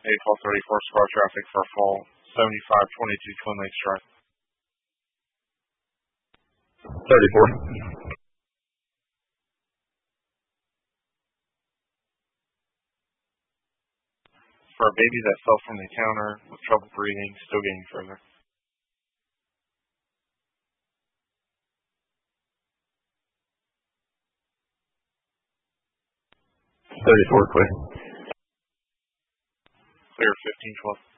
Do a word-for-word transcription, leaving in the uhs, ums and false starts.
eight twelve thirty-four, squad traffic for fall seventy-five twenty-two Twin Lakes Drive. thirty-four. For a baby that fell from the counter with trouble breathing, still getting further. thirty-four, clear. Clear fifteen twelve.